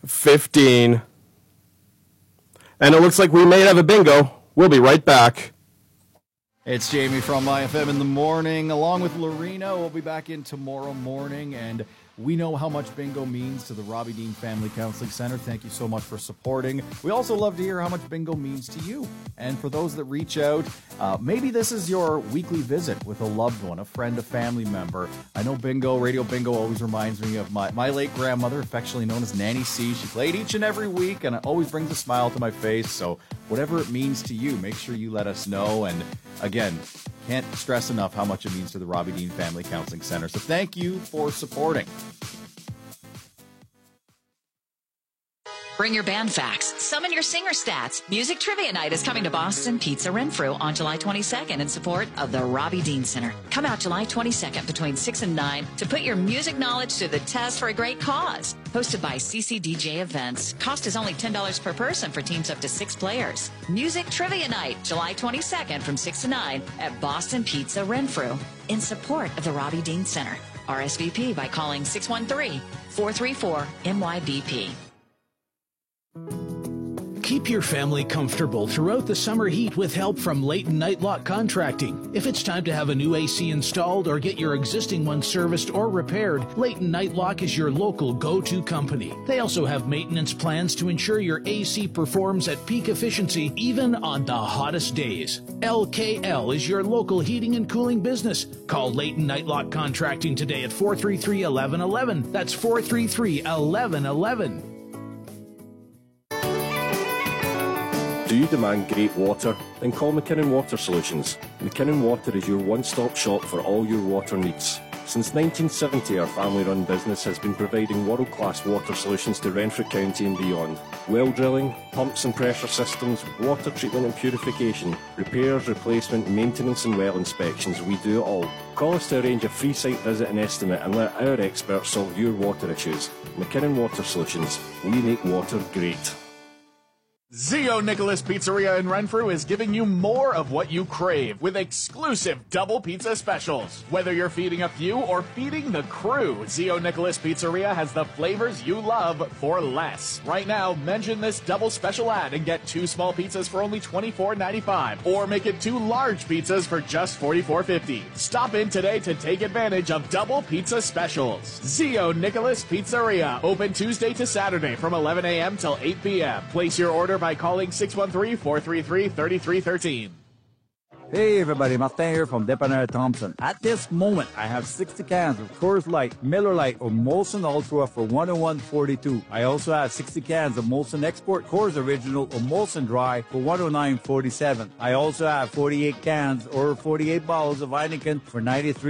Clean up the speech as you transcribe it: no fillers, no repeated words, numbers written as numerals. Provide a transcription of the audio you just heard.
12:15. And it looks like we may have a bingo. We'll be right back. It's Jamie from IFM in the morning, along with Lorena. We'll be back in tomorrow morning, and we know how much bingo means to the Robbie Dean Family Counseling Center. Thank you so much for supporting. We also love to hear how much bingo means to you. And for those that reach out, maybe this is your weekly visit with a loved one, a friend, a family member. I know bingo, radio bingo, always reminds me of my late grandmother, affectionately known as Nanny C. She played each and every week, and it always brings a smile to my face. So whatever it means to you, make sure you let us know. And again, can't stress enough how much it means to the Robbie Dean Family Counseling Center. So thank you for supporting. Bring your band facts. Summon your singer stats. Music Trivia Night is coming to Boston Pizza Renfrew on July 22nd in support of the Robbie Dean Center. Come out July 22nd between 6 and 9 to put your music knowledge to the test for a great cause. Hosted by CCDJ Events. Cost is only $10 per person for teams up to 6 players. Music Trivia Night, July 22nd from 6 to 9 at Boston Pizza Renfrew in support of the Robbie Dean Center. RSVP by calling 613-434-MYBP. Keep your family comfortable throughout the summer heat with help from Leighton Nightlock Contracting. If it's time to have a new AC installed or get your existing one serviced or repaired, Leighton Nightlock is your local go-to company. They also have maintenance plans to ensure your AC performs at peak efficiency even on the hottest days. LKL is your local heating and cooling business. Call Leighton Nightlock Contracting today at 433-1111. That's 433-1111. Do you demand great water? Then call McKinnon Water Solutions. McKinnon Water is your one-stop shop for all your water needs. Since 1970, our family-run business has been providing world-class water solutions to Renfrew County and beyond. Well drilling, pumps and pressure systems, water treatment and purification, repairs, replacement, maintenance and well inspections, we do it all. Call us to arrange a free site visit and estimate and let our experts solve your water issues. McKinnon Water Solutions. We make water great. Zio Nicholas Pizzeria in Renfrew is giving you more of what you crave with exclusive double pizza specials. Whether you're feeding a few or feeding the crew, Zio Nicholas Pizzeria has the flavors you love for less. Right now, mention this double special ad and get 2 small pizzas for only $24.95, or make it 2 large pizzas for just $44.50. Stop in today to take advantage of double pizza specials. Zio Nicholas Pizzeria, open Tuesday to Saturday from 11 a.m. till 8 p.m. Place your order by calling 613-433-3313. Hey everybody, Martin here from Dépanneur Thompson. At this moment, I have 60 cans of Coors Light, Miller Lite, or Molson Ultra for $101.42. I also have 60 cans of Molson Export, Coors Original, or Molson Dry for $109.47. I also have 48 cans or 48 bottles of Heineken for $93.